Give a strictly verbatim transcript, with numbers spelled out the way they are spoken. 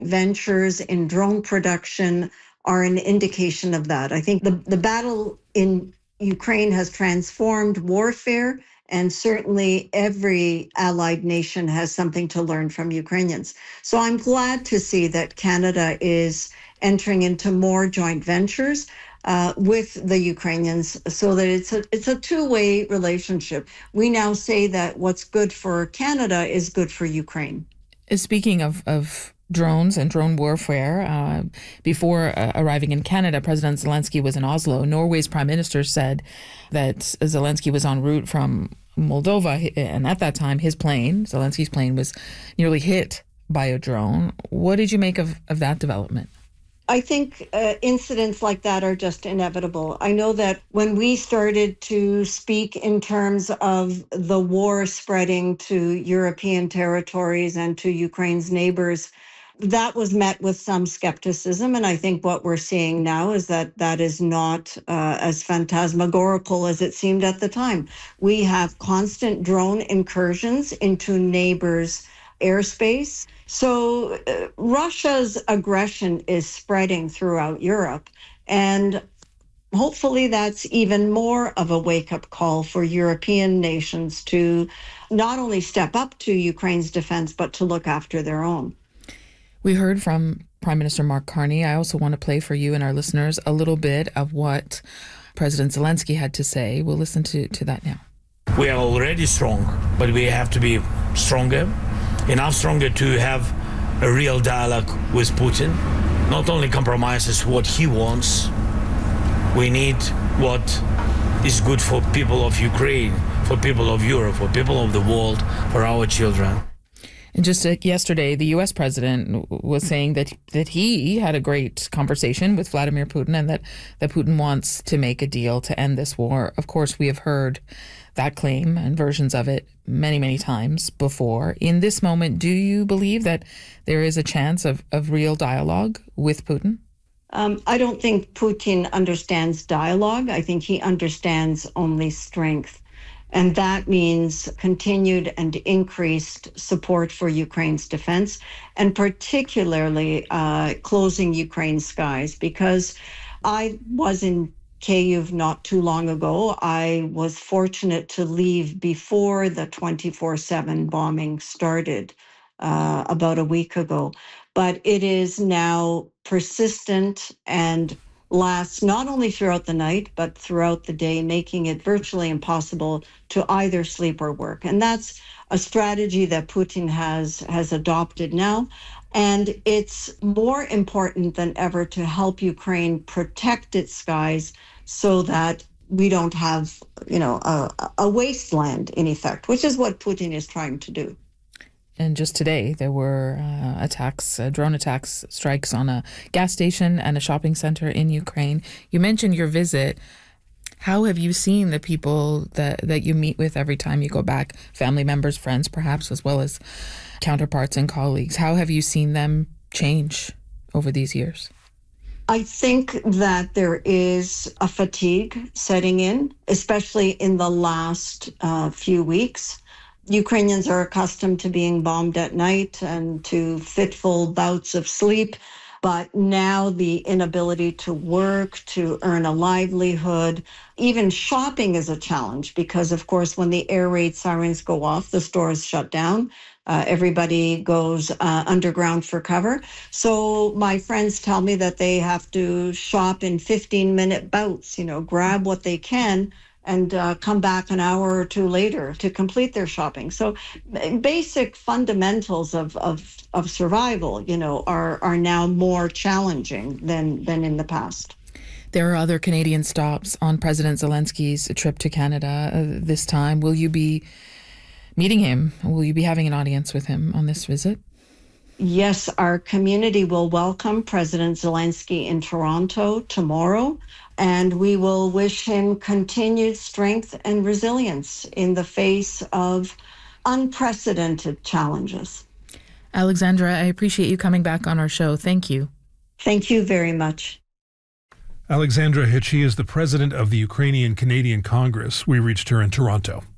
ventures in drone production are an indication of that. I think the, the battle in Ukraine has transformed warfare, and certainly every allied nation has something to learn from Ukrainians. So I'm glad to see that Canada is entering into more joint ventures uh, with the Ukrainians, so that it's a, it's a two-way relationship. We now say that what's good for Canada is good for Ukraine. Speaking of, of drones and drone warfare, uh, before uh, arriving in Canada, President Zelensky was in Oslo. Norway's prime minister said that Zelensky was en route from Moldova, and at that time, his plane, Zelensky's plane, was nearly hit by a drone. What did you make of, of that development? I think uh, incidents like that are just inevitable. I know that when we started to speak in terms of the war spreading to European territories and to Ukraine's neighbors, that was met with some skepticism. And I think what we're seeing now is that that is not uh, as phantasmagorical as it seemed at the time. We have constant drone incursions into neighbors' airspace. So uh, Russia's aggression is spreading throughout Europe. And hopefully that's even more of a wake-up call for European nations to not only step up to Ukraine's defense, but to look after their own. We heard from Prime Minister Mark Carney. I also want to play for you and our listeners a little bit of what President Zelensky had to say. We'll listen to, to that now. We are already strong, but we have to be stronger, enough stronger to have a real dialogue with Putin. Not only compromises what he wants, we need what is good for people of Ukraine, for people of Europe, for people of the world, for our children. And just uh, yesterday, the U S president was saying that that he had a great conversation with Vladimir Putin, and that, that Putin wants to make a deal to end this war. Of course, we have heard that claim and versions of it many, many times before. In this moment, do you believe that there is a chance of, of real dialogue with Putin? Um, I don't think Putin understands dialogue. I think he understands only strength. And that means continued and increased support for Ukraine's defense, and particularly uh, closing Ukraine's skies. Because I was in Kyiv not too long ago. I was fortunate to leave before the twenty-four seven bombing started uh, about a week ago. But it is now persistent and lasts not only throughout the night, but throughout the day, making it virtually impossible to either sleep or work. And that's a strategy that Putin has, has adopted now. And it's more important than ever to help Ukraine protect its skies so that we don't have, you know, a, a wasteland in effect, which is what Putin is trying to do. And just today, there were uh, attacks, uh, drone attacks, strikes on a gas station and a shopping center in Ukraine. You mentioned your visit. How have you seen the people that, that you meet with every time you go back, family members, friends perhaps, as well as counterparts and colleagues? How have you seen them change over these years? I think that there is a fatigue setting in, especially in the last uh, few weeks. Ukrainians are accustomed to being bombed at night and to fitful bouts of sleep, but now the inability to work, to earn a livelihood, even shopping is a challenge because, of course, when the air raid sirens go off, the stores shut down. Uh, everybody goes uh, underground for cover. So my friends tell me that they have to shop in fifteen-minute bouts, you know, grab what they can and uh, come back an hour or two later to complete their shopping. So basic fundamentals of, of, of survival, you know, are, are now more challenging than, than in the past. There are other Canadian stops on President Zelensky's trip to Canada uh, this time. Will you be meeting him? Will you be having an audience with him on this visit? Yes, our community will welcome President Zelensky in Toronto tomorrow, and we will wish him continued strength and resilience in the face of unprecedented challenges. Alexandra, I appreciate you coming back on our show. Thank you. Thank you very much. Alexandra Hitchie is the president of the Ukrainian Canadian Congress. We reached her in Toronto.